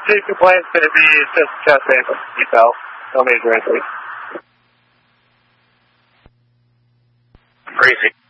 Chief complaint's going to be just chest pain from seatbelt. No major injuries. Crazy.